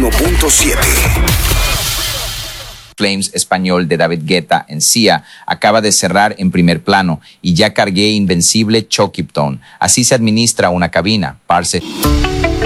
91.7. Flames español de David Guetta en Sia acaba de cerrar en primer plano y ya cargué Invencible Chokipton. Así se administra una cabina, parce.